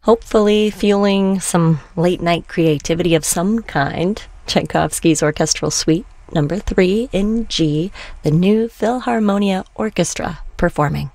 hopefully fueling some late night creativity of some kind. Tchaikovsky's Orchestral Suite Number 3 in G, the new Philharmonia Orchestra performing.